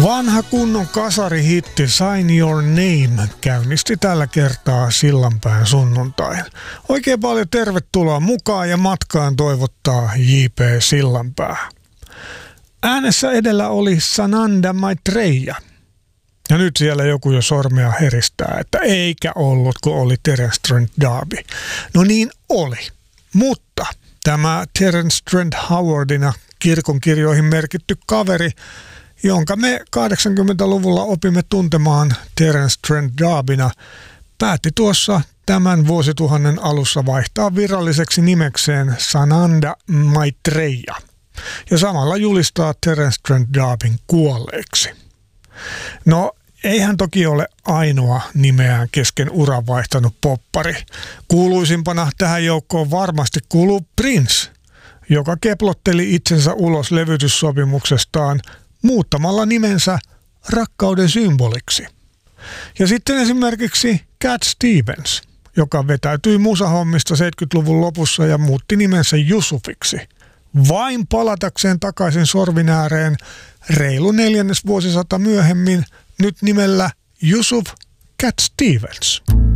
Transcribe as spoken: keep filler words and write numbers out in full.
Vanha kunnon kasarihitti Sign Your Name käynnisti tällä kertaa Sillanpään sunnuntain. Oikein paljon tervetuloa mukaan ja matkaan toivottaa J P Sillanpää. Äänessä edellä oli Sananda Maitreya. Ja nyt siellä joku jo sormea heristää, että eikä ollut, kun oli Terence Trent D'Arby. No niin oli, mutta tämä Terence Trent Howardina kirkonkirjoihin merkitty kaveri, jonka me kahdeksankymmentäluvulla opimme tuntemaan Terence Trent D'Arbyna, päätti tuossa tämän vuosituhannen alussa vaihtaa viralliseksi nimekseen Sananda Maitreya ja samalla julistaa Terence Trent D'Arbyn kuolleeksi. No, ei hän toki ole ainoa nimeään kesken uran vaihtanut poppari. Kuuluisimpana tähän joukkoon varmasti kuuluu Prince, joka keplotteli itsensä ulos levytyssopimuksestaan muuttamalla nimensä rakkauden symboliksi. Ja sitten esimerkiksi Cat Stevens, joka vetäytyi musahommista seitsemänkymmentäluvun lopussa ja muutti nimensä Yusufiksi, vain palatakseen takaisin sorvin ääreen reilu neljännes vuosisata myöhemmin nyt nimellä Yusuf Cat Stevens.